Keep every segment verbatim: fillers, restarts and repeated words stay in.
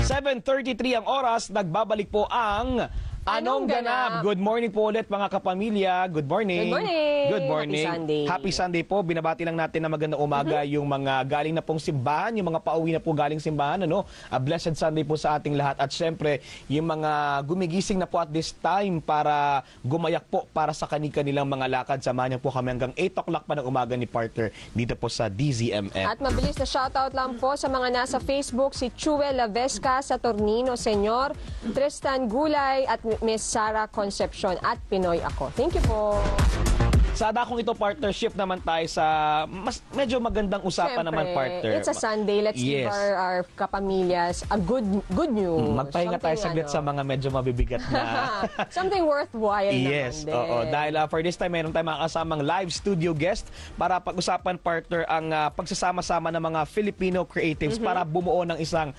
seven thirty-three ang oras, nagbabalik po ang Anong Ganap? Good morning po ulit mga kapamilya. Good morning. Good morning. Good morning. Happy Sunday. Happy Sunday po. Binabati lang natin na magandang umaga mm-hmm. yung mga galing na pong simbahan, yung mga pauwi na po galing simbahan. Ano? A blessed Sunday po sa ating lahat. At syempre, yung mga gumigising na po at this time para gumayak po para sa kanilang mga lakad. Samahan niyo po kami hanggang eight o'clock pa ng umaga ni partner dito po sa D Z M M. At mabilis na shoutout lang po sa mga nasa Facebook, si Chuel Lavesca sa Tornino, Senyor, Tristan Gulay at Miss Sara Concepcion at Pinoy Ako. Thank you po. Sa dakong ito, partnership naman tayo sa mas medyo magandang usapan Siyempre, naman, partner. It's a Sunday. Let's yes. give our, our kapamilyas a good good news. Magpahinga tayo saglit ano, sa mga medyo mabibigat na... Something worthwhile yes, naman din. Oo. Dahil uh, for this time, meron tayong makakasamang live studio guest para pag-usapan, partner, ang uh, pagsasama-sama ng mga Filipino creatives mm-hmm. para bumuo ng isang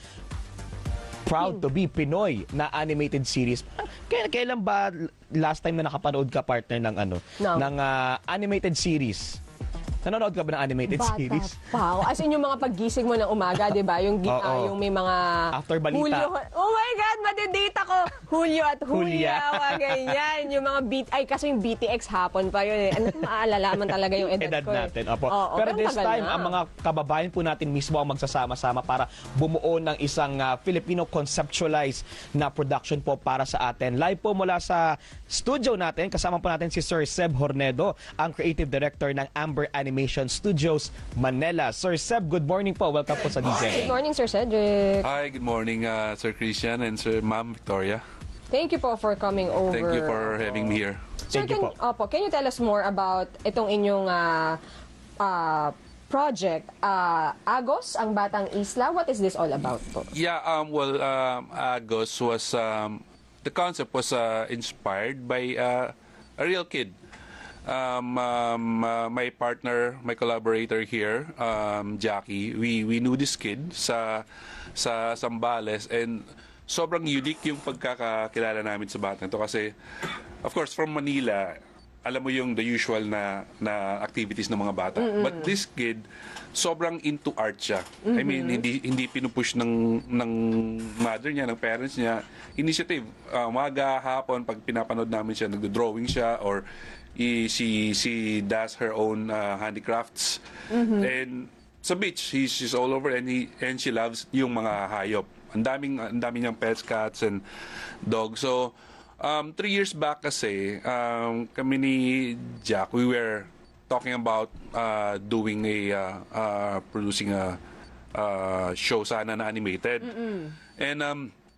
proud to be Pinoy na animated series. Kailan, kailan ba last time na nakapanood ka, partner, ng ano no. ng uh, animated series? Nanonood ka ba ng animated Bata series? Pa. As in yung mga paggising mo ng umaga, 'di ba? Yung oh, uh, oh. yung may mga after balita. Julio, oh my God, madidate ako. Julio at Julia, mga ganyan. Yung mga beat ay kasi yung B T X hapon pa yun. Eh. Ano maalalaman talaga yung edad, edad ko. natin. Opo. Oh, oh, pero this time, na. ang mga kababayan po natin mismo ang magsasama-sama para bumuo ng isang uh, Filipino conceptualized na production po para sa atin. Live po mula sa studio natin, kasama po natin si Sir Seb Hornedo, ang creative director ng Amber Animation Studios Manila. Sir Seb, good morning po. Welcome po sa D Z M. Good morning, Sir Cedric. Hi, good morning, uh, Sir Christian and Sir Ma'am Victoria. Thank you po for coming over. Thank you for having me here. Sir, Thank you can, po. Opo, can you tell us more about itong inyong uh, uh, project, uh, Agos, ang Batang Isla? What is this all about po? Yeah, um, well, um, Agos was, um, the concept was uh, inspired by uh, a real kid. Um, um, uh, my partner, my collaborator here, um, Jackie, we we knew this kid sa sa Zambales and sobrang unique yung pagkakakilala namin sa batang to kasi of course from Manila, alam mo yung the usual na na activities ng mga bata. Mm-hmm. But this kid sobrang into art siya. Mm-hmm. I mean, hindi hindi pinupush ng ng mother niya, ng parents niya. Initiative, uh, umaga, hapon pag pinapanood namin siya, nagdo-drawing siya or I, she she does her own uh, handicrafts mm-hmm. and sa beach he's, she's all over and he and she loves yung mga hayop. Ang daming ang daming niyang pets, cats and dogs. So um, three years back kasi um, kami ni Jack, we were talking about uh, doing a uh, uh, producing a uh, show sana na animated. Mm-mm. and um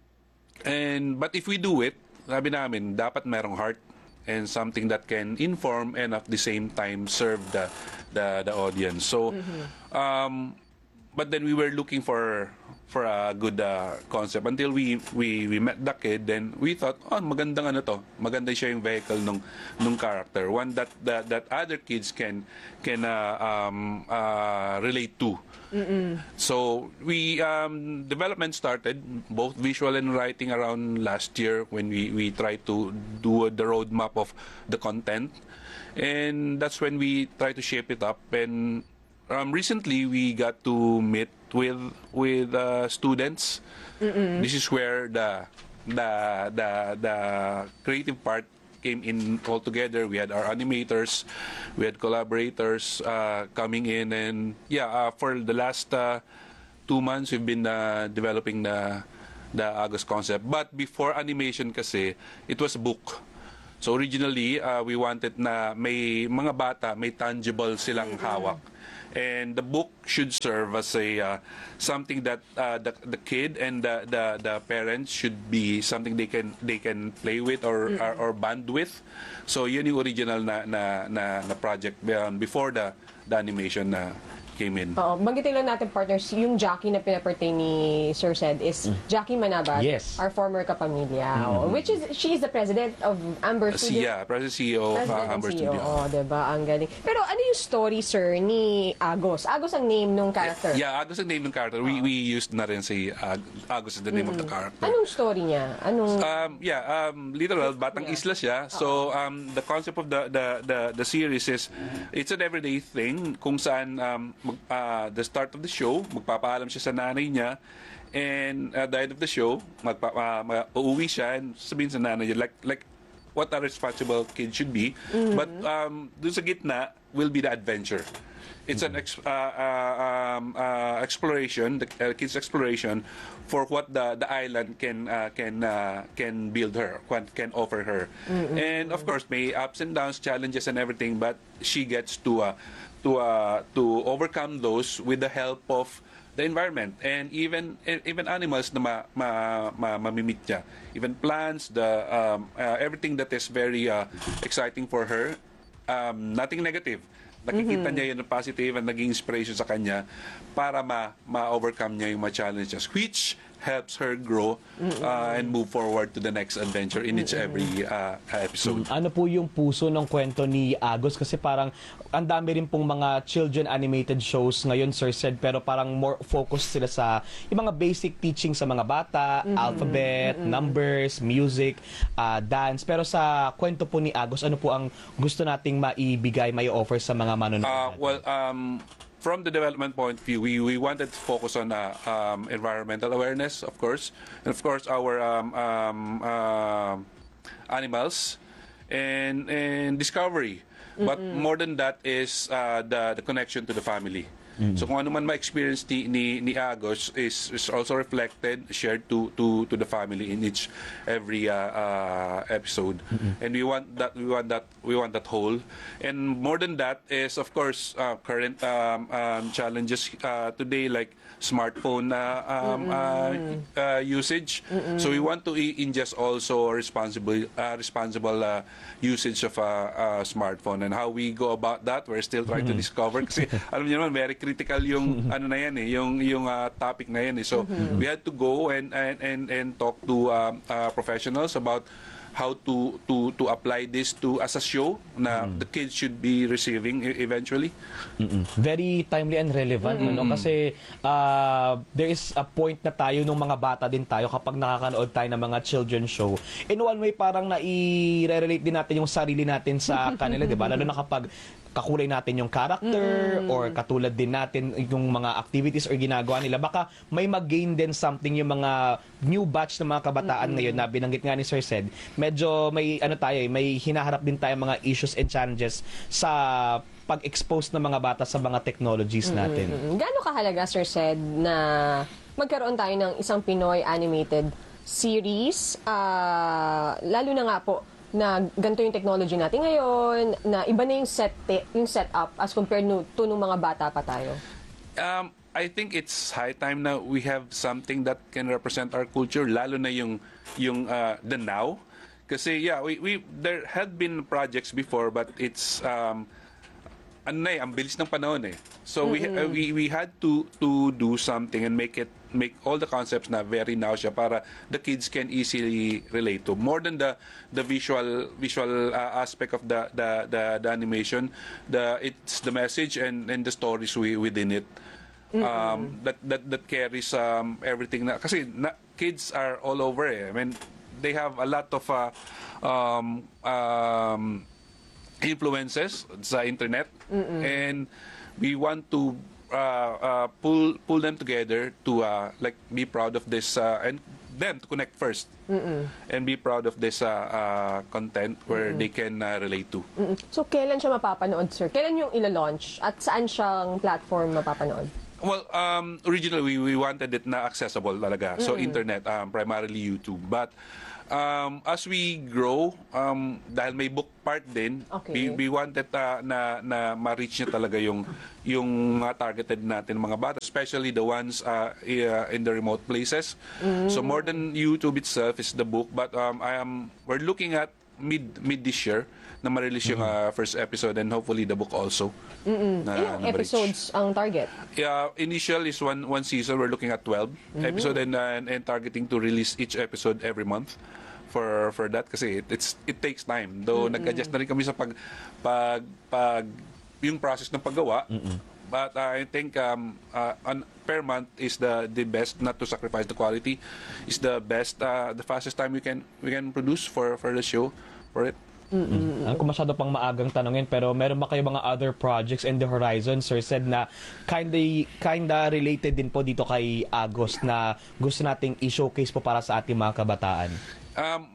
and but if we do it, sabi namin dapat merong heart and something that can inform and at the same time serve the the, the audience. So, mm-hmm. um, but then we were looking for for a good uh, concept until we we we met the kid. Then we thought, oh, magandang ano to, maganda siya yung vehicle nung nung character, one that that, that other kids can can uh, um, uh, relate to. Mm-mm. So we um, development started both visual and writing around last year when we we tried to do the roadmap of the content, and that's when we try to shape it up. And um, recently we got to meet with with uh, students. Mm-mm. This is where the the the the creative part came in all together. We had our animators, we had collaborators uh, coming in, and yeah, uh, for the last uh, two months we've been uh, developing the the Agos concept. But before animation kasi, it was a book. So originally, uh, we wanted na may mga bata, may tangible silang hawak. And the book should serve as a uh, something that uh, the the kid and the, the the parents should be something they can they can play with or mm. or, or bond with. So yun yung original na na na, na project um, before the the animation na came in. Oo, banggitin lang natin, partners, yung Jackie na pinapertain ni Sir Sed is mm. Jackie Manabat, yes. our former kapamilya, mm. which is, she is the president of Amber Uh, Studio. yeah, president C E O of uh, Amber C E O. Studio. Oh, diba? Ang galing. Pero ano yung story, sir, ni Agos? Agos ang name nung character. Yeah, Agos ang name ng character. We we used na rin si uh, Agos is the name mm. of the character. Anong story niya? Anong Um, yeah, um, literal, Batang yeah. Isla siya. So, um, the concept of the, the, the, the series is, it's an everyday thing kung saan um, mag, uh, the start of the show, magpapaalam siya sa nanay niya, and at the end of the show, magpa, uh, ma- uuwi siya and sabihin sa nanay niya, like, like what a responsible kid should be. But um, doon sa gitna will be the adventure. It's an ex, uh, uh, um, uh, exploration, the uh, kids' exploration for what the the island can uh, can uh, can build her, can, can offer her. And of course, may ups and downs, challenges, and everything. But she gets to uh, to uh, to overcome those with the help of the environment and even even animals na ma, ma, ma, mamimit niya. Even plants, the um, uh, everything that is very uh, exciting for her. Um, nothing negative. Nakikita niya yun ng positive and naging inspiration sa kanya para ma, ma-overcome niya yung mga challenges, which helps her grow uh, and move forward to the next adventure in each every uh, episode. Ano po yung puso ng kwento ni Agos? Kasi parang ang dami rin pong mga children animated shows ngayon, Sir Sed, pero parang more focused sila sa yung mga basic teaching sa mga bata, alphabet, numbers, music, uh, dance. Pero sa kwento po ni Agos, ano po ang gusto nating maibigay, may offer sa mga manonood? Uh, well, um, from the development point of view, we, we wanted to focus on uh, um, environmental awareness, of course, and of course our um, um, uh, animals and and discovery. But more than that is uh, the the connection to the family. So kung ano man ma-experience ni, ni, ni Agos is, is also reflected, shared to, to, to the family in each every uh, uh, episode. And we want that we want that we want that whole. And more than that is of course uh, current um, um, challenges uh, today, like smartphone uh, um, uh, uh, usage. So we want to i- ingest also responsible uh, responsible uh, usage of a uh, uh, smartphone, and how we go about that. We're still trying to discover kasi alam niyo naman very critical yung ano na yan eh, yung yung uh, topic na yan eh. So we had to go and and and, and talk to um, uh, professionals about how to to to apply this to as a show na the kids should be receiving e- eventually. Mm-mm. Very timely and relevant, no? Kasi uh, there is a point na tayo nung mga bata din tayo kapag nakakanood tayo ng mga children show. In one way, parang nai-relate din natin yung sarili natin sa kanila, di ba? Lalo na kapag kakulay natin yung character or katulad din natin yung mga activities or ginagawa nila. Baka may mag-gain din something yung mga new batch ng mga kabataan ngayon na binanggit nga ni Sir Sed. Medyo may ano tayo, eh, may hinaharap din tayo mga issues and challenges sa pag-expose ng mga bata sa mga technologies natin. Mm, Gaano kahalaga, Sir Sed, na magkaroon tayo ng isang Pinoy animated series, ah, lalo na nga po na ganito yung technology natin ngayon, na iba na yung set yung setup as compared no, to nung mga bata pa tayo? Um, I think it's high time na we have something that can represent our culture, lalo na yung yung uh, the now. Kasi yeah, we, we there had been projects before, but it's um, ano na eh, ang bilis ng panahon eh. So we uh, we we had to to do something and make it make all the concepts na very now siya para the kids can easily relate to, more than the the visual visual uh, aspect of the, the the the animation. The it's the message and and the stories we, within it um that that that carries um everything na kasi na, kids are all over eh. I mean they have a lot of uh, um um influences sa internet, and we want to uh, uh, pull pull them together to uh, like be proud of this uh, and them to connect first and be proud of this uh, uh, content where they can uh, relate to. Mm. So, kailan siya mapapanood, sir? Kailan yung ila-launch? At saan siyang platform mapapanood? Well, um, originally we, we wanted it na accessible talaga. So internet, um, primarily YouTube. But um, as we grow, um, dahil may book part din, Okay. we, we wanted uh, na na ma-reach niya talaga yung yung mga targeted natin mga bata, especially the ones uh, i- uh, in the remote places. So more than YouTube itself is the book, but um, I am we're looking at mid mid this year na ma-release yung uh, first episode, and hopefully the book also. Na, Ilang na ma-reach. episodes ang target? Yeah, initial is one one season. We're looking at twelve episode and, uh, and and targeting to release each episode every month for for that kasi it, it's it takes time. Though nag-adjust na rin kami sa pag pag pag yung process ng paggawa. But uh, I think um uh, on per month is the the best, not to sacrifice the quality. Is the best uh, the fastest time we can we can produce for for the show for it. Mm. Alam ko masyado pang maagang tanongin, pero meron ba kayo mga other projects in the horizon, Sir Said, na kinda, kinda related din po dito kay Agos na gusto nating i-showcase po para sa ating mga kabataan? Um,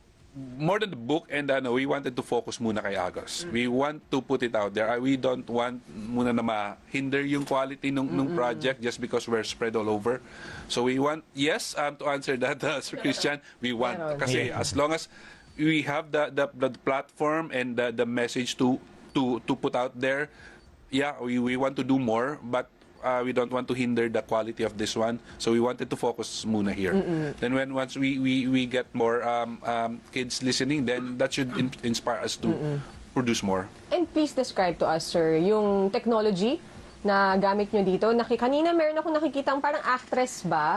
more than the book and ano, we wanted to focus muna kay Agos. We want to put it out there. Uh, We don't want muna na ma-hinder yung quality nung, nung project just because we're spread all over. So we want, yes, um, to answer that, uh, Sir Christian, we want. Meron. Kasi as long as we have the, the, the platform and the, the message to, to, to put out there, yeah, we, we want to do more, but uh, we don't want to hinder the quality of this one. So we wanted to focus muna here. Then when once we, we, we get more um, um, kids listening, then that should in, inspire us to produce more. And please describe to us, sir, yung technology na gamit nyo dito. Naki, kanina meron ako nakikitang parang actress ba?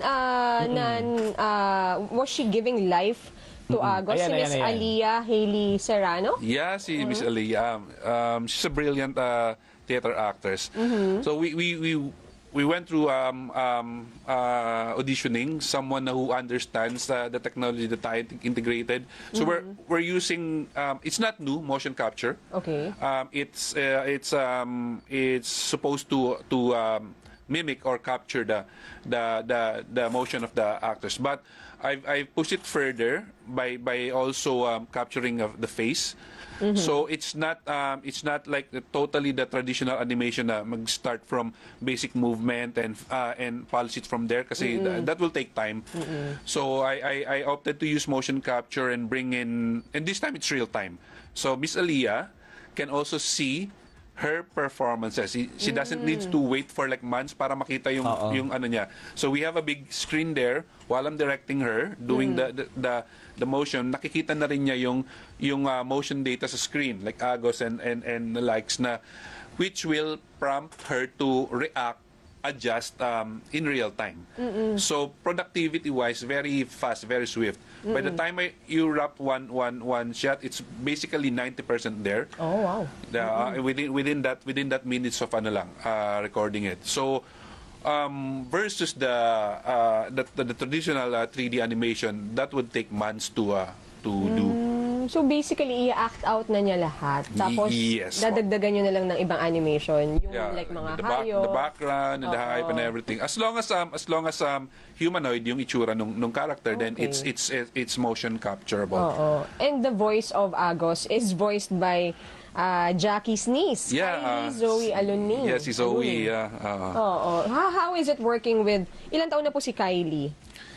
Ah, na, ah, was she giving life to Agos? Ayan, Si ayan, Miss ayan. Aliyah Hailey Serrano? Yeah, si Miss Aliyah. Um, she's a brilliant uh, theater actress. So we we we we went through um, um, uh, auditioning someone who understands uh, the technology that I integrated. So we're we're using um, it's not new motion capture. Okay. Um, it's uh, it's um, it's supposed to to um, mimic or capture the the the the motion of the actors, but I've I've pushed it further by by also um, capturing of the face. So it's not um, it's not like the, totally the traditional animation na mag-start from basic movement and uh, and polish it from there kasi th- that will take time. So I, I I opted to use motion capture and bring in, and this time it's real time. So Miss Aliyah can also see her performances. She, she doesn't need to wait for like months para makita yung Oo. yung ano niya. So we have a big screen there while I'm directing her doing the, the the the motion. Nakikita na rin niya yung yung uh, motion data sa screen like Agos and and and the likes na which will prompt her to react, adjust um, in real time. So productivity wise, very fast, very swift. By the time I, you wrap one one one shot, it's basically ninety percent there. Oh, wow. The, uh, within within that within that minutes of ano lang uh, recording it. So um, versus the, uh, the the the traditional uh, three D animation, that would take months to uh, to do. So basically, i-act out na niya lahat. Tapos, Yes, po. dadagdagan nyo na lang ng ibang animation. Yung like mga the, back, hayop. the background and the Oo. hype and everything. As long as um as long as um humanoid yung itsura nung nung character, then Okay. it's it's it's motion capturable. Oo. And the voice of Agos is voiced by uh, Jackie's niece, Yeah, Kylie uh, Zoe Alunin. Yes, si Zoe. Alunin. Uh, uh, Oo. How, how is it working with, ilang taon na po si Kylie?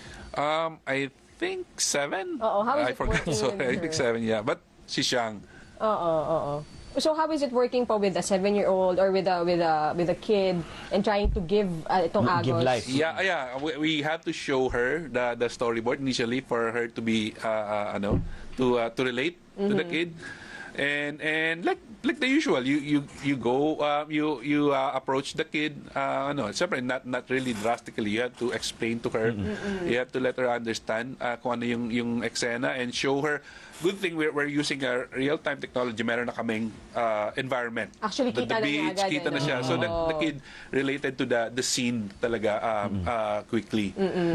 um, I think seven. Oo, how is I it forgot. working Sorry, with I think her? seven. Yeah, but she's young. Oo, oo. So how is it working po with a seven-year-old or with a with a with a kid and trying to give uh, itong Agos? Give life. Yeah, yeah. We, we have to show her the the storyboard initially for her to be uh, uh ano to uh, to relate to the kid, and and like like the usual, you you you go uh, you you uh, approach the kid. Uh, ano, siyempre not not really drastically. You have to explain to her. You have to let her understand uh, kung ano yung yung eksena and show her. Good thing we're, we're using a real-time technology. Meron na kaming uh, environment. Actually, the, kita the na niya beach, agad, kita na ano? siya. So the, the Oo. kid related to the the scene talaga um, uh, quickly.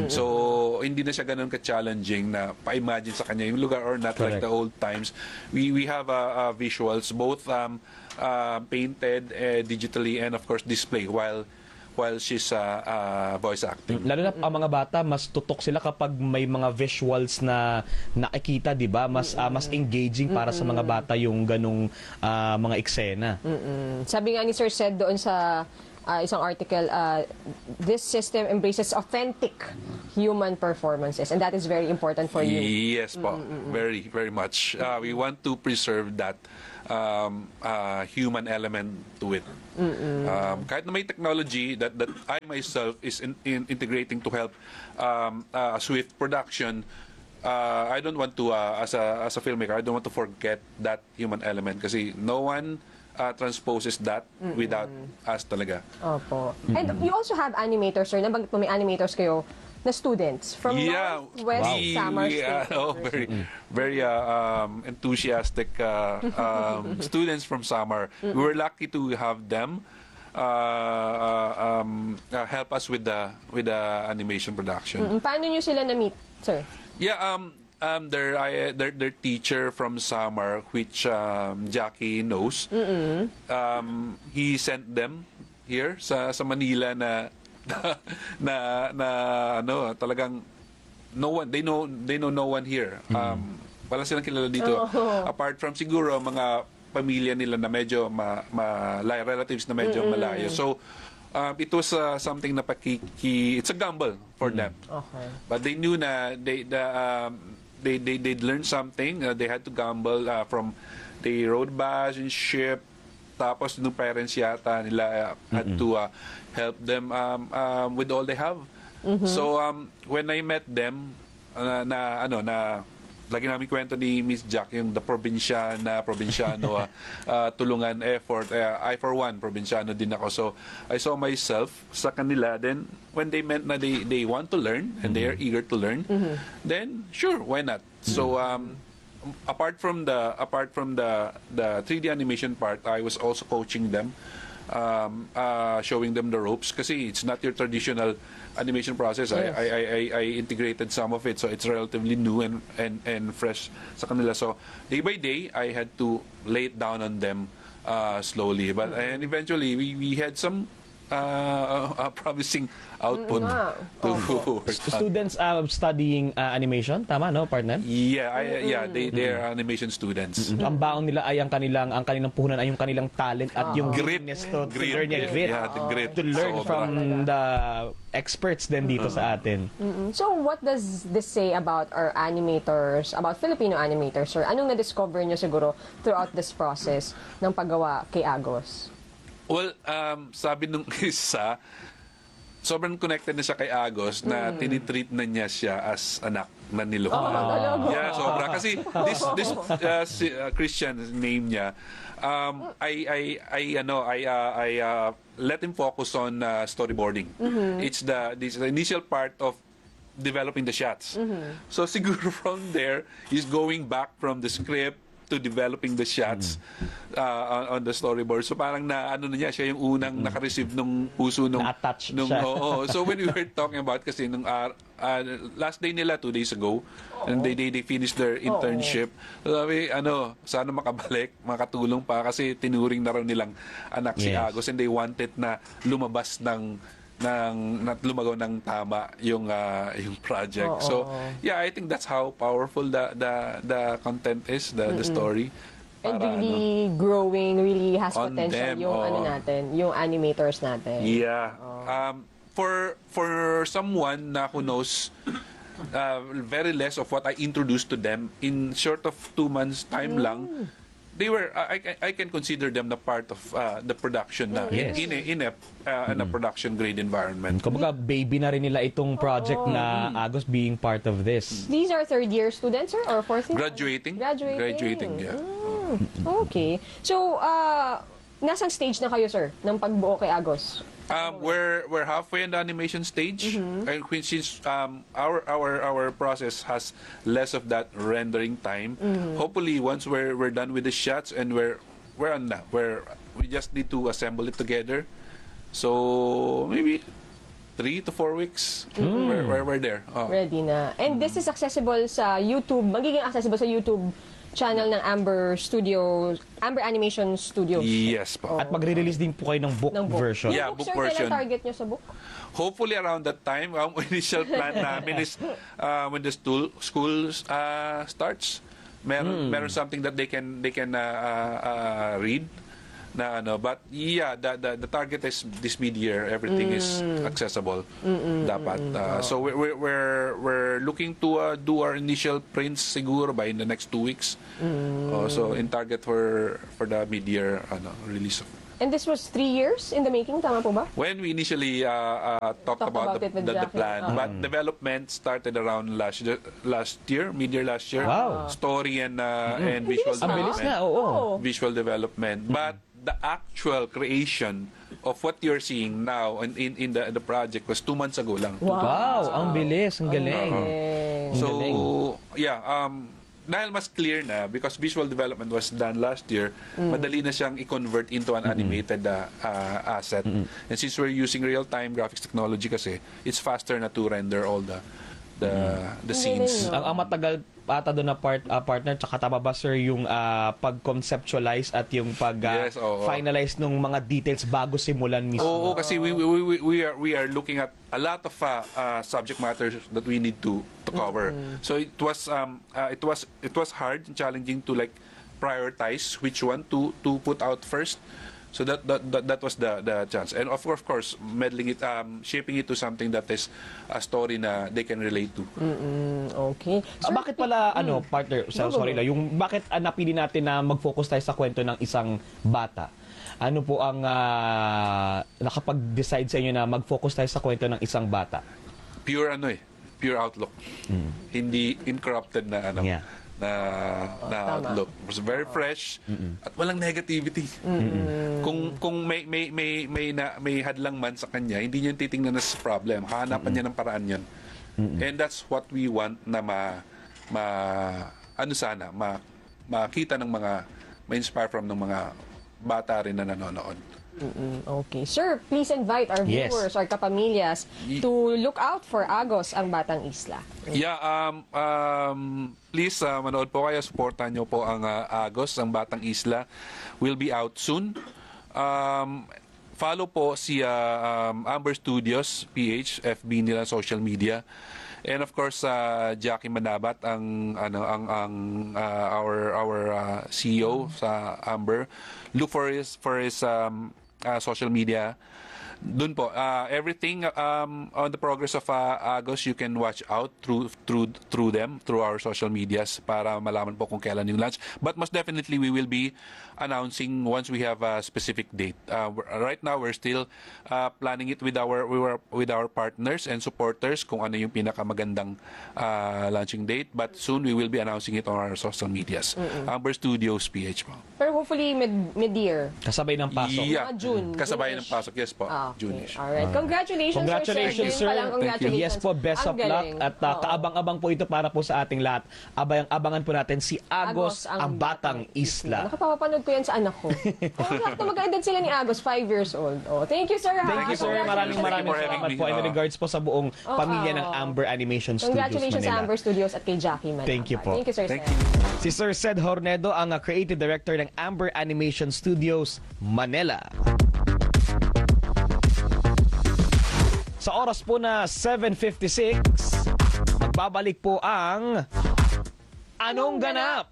So hindi na siya ganun ka-challenging na pa-imagine sa kanya yung lugar or not like Correct. the old times. We we have uh, uh, visuals both um, uh, painted uh, digitally and of course display while while she's uh, uh, voice acting. Lalo na ang mga bata, mas tutok sila kapag may mga visuals na nakikita, 'di ba? Mas ah, mas engaging para sa mga bata yung ganung ah, mga eksena. Sabi nga ni Sir Said doon sa uh, isang article, uh, this system embraces authentic human performances and that is very important for you. Yes po, very very much. Uh, we want to preserve that um, uh, human element to it. Um, kahit na may technology that that I myself is in, in integrating to help um, uh, swift production. Uh, I don't want to uh, as a as a filmmaker, I don't want to forget that human element kasi no one uh, transposes that without us talaga. Opo. And you also have animators, sir. Nabanggit mo may animators kayo na students from Yeah, Northwest we- Samar we, State uh, oh, University. very, very uh, um, enthusiastic uh, um, students from Samar. We were lucky to have them uh, uh, um, uh, help us with the with the animation production. Mm, Paano nyo sila na-meet, sir? Yeah, um, um, their, I, their their teacher from Samar, which um, Jackie knows, um, he sent them here sa sa Manila na na na ano talagang no one they know they know no one here. Um, wala silang kilala dito. Apart from siguro mga pamilya nila na medyo ma, ma relatives na medyo malayo. So um, it was uh, something na pakiki it's a gamble for them. Okay. But they knew na they the um, they they they'd learned something. Uh, they had to gamble uh, from they rode bus and ship. Tapos nung parents yata nila uh, had to uh, help them um, um, with all they have. So um, when I met them uh, na ano na lagi namin kwento ni Miss Jack yung the probinsyana, probinsyano uh, uh, tulungan effort. Uh, I for one, probinsyano din ako. So I saw myself sa kanila. Then when they meant na they, they want to learn and they are eager to learn, then sure, why not? So um, apart from the apart from the the three D animation part, I was also coaching them. Um, uh, showing them the ropes kasi it's not your traditional animation process. I, Yes. I, I, I, I integrated some of it, so it's relatively new and, and, and fresh sa kanila. So day by day, I had to lay it down on them uh, slowly. But and eventually, we, we had some uh, uh, promising output Wow. to work on. Students uh, studying uh, animation, tama no, partner? Yeah, I, yeah, they they are animation students. Ang baon nila ay ang kanilang ang kanilang puhunan ay yung kanilang talent at yung Grit. willingness to, to Grit. learn yung grit. Yeah, the grit. To learn Sobra. from the experts din dito sa atin. So what does this say about our animators, about Filipino animators, sir? Anong na-discover nyo siguro throughout this process ng paggawa kay Agos? Well, um, sabi nung isa, sobrang connected na siya kay Agos na tinitreat na niya siya as anak na nilo. talaga? Yeah, sobra. Kasi this this uh, si, uh, Christian name niya, um, I I I ano I uh, I uh, let him focus on uh, storyboarding. It's the this the initial part of developing the shots. So siguro from there, he's going back from the script to developing the shots uh, on, on the storyboard. So parang na ano na niya siya yung unang naka-receive nung puso nung Na-attach nung siya. oo. So when we were talking about kasi nung uh, uh, last day nila two days ago and they they, they finished their internship. So, sabi ano, sana makabalik, makatulong pa kasi tinuring na raw nilang anak si Yes. Agos and they wanted na lumabas ng ng na lumago ng tama yung uh, yung project. So yeah, I think that's how powerful the the the content is, the the story. And Para, ano, really growing, really has On potential them, yung oo. ano natin, yung animators natin. Yeah. Um, for for someone na who knows uh, very less of what I introduced to them in short of two months time lang, they were I, I- I can consider them the part of uh, the production na Yes. in, in a in a, uh, in a production grade environment. Kumbaga baby na rin nila itong project na Agos being part of this. These are third year students, sir, or fourth year? Graduating. Graduating. Graduating, yeah. Okay. So, uh, nasang stage na kayo, sir, ng pagbuo kay Agos? Um, we're we're halfway in the animation stage, and which is um, our our our process has less of that rendering time. Hopefully, once we're we're done with the shots and we're we're on na, we're we just need to assemble it together. So maybe three to four weeks, we're, we're we're there. Oh. Ready na. And this is accessible sa YouTube, magiging accessible sa YouTube channel ng Amber Studio, Amber Animation Studios. Yes, po. At magre-release din po kayo ng book, Ng book. version. Yung Yeah, book, book sir, version. kailan target nyo sa book? Hopefully around that time, ang initial plan namin is uh, when the school school uh, starts, meron meron something that they can they can uh, uh, uh, read na ano. But yeah, the the, the target is this mid-year. Everything is accessible. Dapat. Uh, so we're we're we're, we're looking to uh, do our initial prints siguro by in the next two weeks. Uh, so in target for for the mid-year ano release of. And this was three years in the making, tama po ba? When we initially uh, uh, talked, Talked about, about the, it with the, the Jackie. plan, Uh. but development started around last year, last year, mid-year last year. Wow. Story and uh, and visual bilis, Ang bilis development. na, oo. Oh. Visual development, but the actual creation of what you're seeing now in in, in the the project was two months ago lang. Wow, ang bilis, ang galing. Eh, So galing. yeah, um, dahil mas clear na because visual development was done last year, madali na siyang i-convert into an animated uh, uh, asset. And since we're using real-time graphics technology kasi, it's faster na to render all the the the scenes. Galing, Ang, ang matagal ata doon na part, ah, partner, tsaka tama ba sir yung ah, pag-conceptualize at yung Yes, oo. pag-finalize ng mga details bago simulan mismo? Oo, kasi we, we, we, we are we are looking at a lot of uh, uh, subject matters that we need to to cover. So it was um uh, it was it was hard and challenging to like prioritize which one to to put out first. So that that that, that was the the chance. And of course, of course, meddling it um shaping it to something that is a story na they can relate to. Mm, okay. Ah, Sir, bakit pala, ano, partner, so, Go, go, sorry go. lang, yung bakit ah, napili natin na mag-focus tayo sa kwento ng isang bata? Ano po ang ah, nakapag-decide sa inyo na mag-focus tayo sa kwento ng isang bata? Pure ano eh, pure outlook. Hindi incorrupted na ano. Yeah. na na tama. outlook. It was very fresh at walang negativity. Kung kung may may may may na, may hadlang man sa kanya, hindi niya titingnan as problem. Hahanapan niya ng paraan 'yon. And that's what we want na ma, ma ano sana, ma, makita ng mga ma-inspire from ng mga bata rin na nanonood. Mm, okay. Sir, please invite our Yes. viewers or kapamilyas Ye- to look out for Agos, ang Batang Isla. Yeah, um, um, please uh, manood po kayo, supportan nyo po ang uh, Agos, ang Batang Isla. Will be out soon. Um, follow po si uh, um, Amber Studios, P H, F B nila, social media. And of course, uh, Jackie Manabat, ang ano ang ang uh, our our uh, C E O sa Amber. Look for his for his um, uh, social media. Doon po, uh, everything um, on the progress of uh, Agos, you can watch out through through through them, through our social medias para malaman po kung kailan yung launch. But most definitely, we will be announcing once we have a specific date. Uh, we're- right now, we're still uh, planning it with our we were, with our partners and supporters kung ano yung pinakamagandang uh, launching date. But soon, we will be announcing it on our social medias. Amber Studios P H po. Pero hopefully mid- mid-year. Kasabay ng pasok. Yeah. Mga June. Kasabay ng June-ish. pasok. Yes po. Ah, okay. June-ish. Alright. Congratulations, Congratulations, sir. sir. Ngayon pa lang, Thank you. congratulations. Yes po, best Ang of luck. galing. At uh, Oo. kaabang-abang po ito para po sa ating lahat. Abayang abangan po natin si Agos, ang Batang Isla. Nakapapanood ko yan sa anak ko. Oh, lahat na mag-edad sila ni Agos, five years old. Oh, thank you, sir. ha? Thank you, sir. Maraming Congratulations. maraming for having salamat me. po. In Oo. regards po sa buong Oo. pamilya ng Amber Animation Studios Congratulations sa Manila. Amber Studios at kay Jackie Manaba. Thank you po. Thank you, sir. Thank sir. you. Si Sir Sed Hornedo, ang uh, creative director ng Amber Animation Studios Manila. Sa oras po na seven fifty-six, magbabalik po ang Anong Ganap?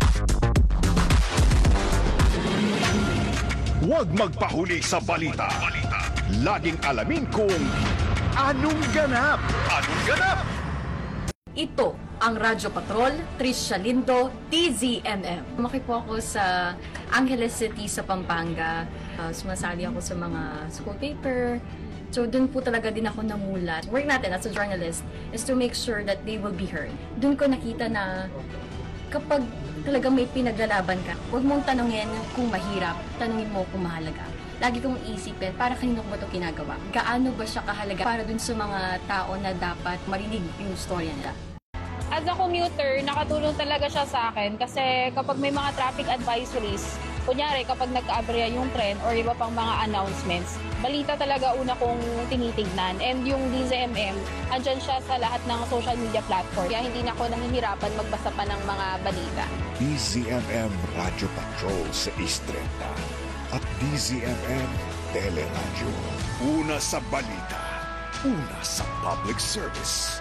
Huwag magpahuli sa balita. Laging alamin kung anong ganap. Anong ganap? Ito ang Radyo Patrol, Tricia Lindo, T Z M M. Lumaki po ako sa Angeles City sa Pampanga. Uh, sumasali ako sa mga school paper. So, dun po talaga din ako namulat. Work natin as a journalist is to make sure that they will be heard. Dun ko nakita na kapag talagang may pinaglalaban ka, huwag mong tanungin kung mahirap, tanungin mo kung mahalaga. Lagi kong isipin, para kanino ko ba ito ginagawa? Gaano ba siya kahalaga para dun sa mga tao na dapat marinig yung storya nila? As a commuter, nakatulong talaga siya sa akin kasi kapag may mga traffic advisories, kunyari kapag nagka-aberya yung tren or iba pang mga announcements, balita talaga una kong tinitignan. And yung D Z M M, andyan siya sa lahat ng social media platform. Kaya hindi na ako nahihirapan magbasa pa ng mga balita. D Z M M Radio Patrol sa Istreta at D Z M M Teleradyo. Una sa balita, una sa public service.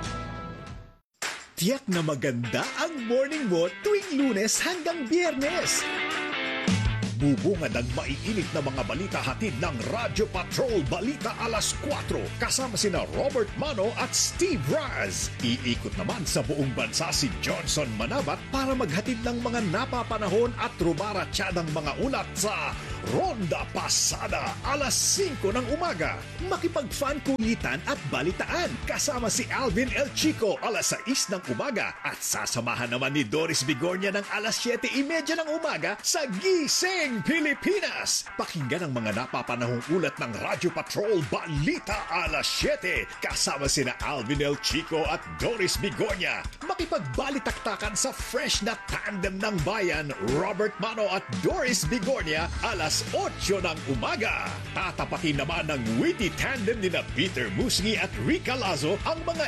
Tiyak na maganda ang morning mo tuwing Lunes hanggang Biyernes. Bubungad ang maiinit na mga balita hatid ng Radyo Patrol Balita alas kwatro kasama sina Robert Mano at Steve Raz. Iikot naman sa buong bansa si Johnson Manabat para maghatid ng mga napapanahon at rumaratsyadang mga ulat sa Ronda Pasada alas singko ng umaga. Makipag-fan kulitan at balitaan kasama si Alvin El Chico alas sais ng umaga at sasamahan naman ni Doris Bigornia ng alas siyete trenta ng umaga sa Gising Pilipinas. Pakinggan ang mga napapanahong ulat ng Radyo Patrol Balita alas siyete kasama sina Alvin El Chico at Doris Bigornia. Makipagbalitaktakan sa fresh na tandem ng bayan Robert Mano at Doris Bigornia alas otso ng umaga. Tatapakin naman ng witty tandem nina Peter Musngi at Rica Lazo ang mga